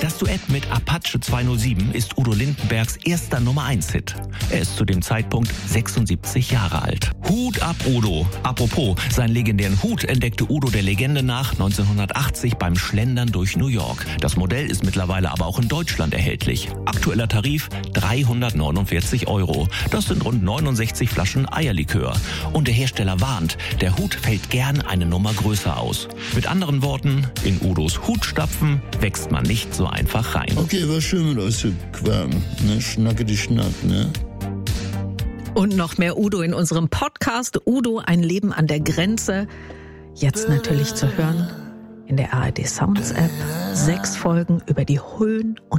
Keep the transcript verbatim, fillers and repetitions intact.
Das Duett mit Apache zweihundertsieben ist Udo Lindenbergs erster Nummer eins Hit. Er ist zu dem Zeitpunkt sechsundsiebzig Jahre alt. Hut ab, Udo. Apropos, seinen legendären Hut entdeckte Udo der Legende nach neunzehnhundertachtzig beim Schlendern durch New York. Das Modell ist mittlerweile aber auch in Deutschland erhältlich. Aktueller Tarif dreihundertneunundvierzig Euro. Das sind rund neunundsechzig Flaschen Eierlikör. Und der Hersteller warnt, der Hut fällt gern eine Nummer größer aus. Mit anderen Worten, in Udos Hutstapfen wächst man nicht so einfach rein. Okay, war schön mit euch zu quaken. Ne? Schnacke die Schnack, ne? Und noch mehr Udo in unserem Podcast Udo, ein Leben an der Grenze. Jetzt natürlich zu hören in der A R D Sounds App. Sechs Folgen über die Höhen und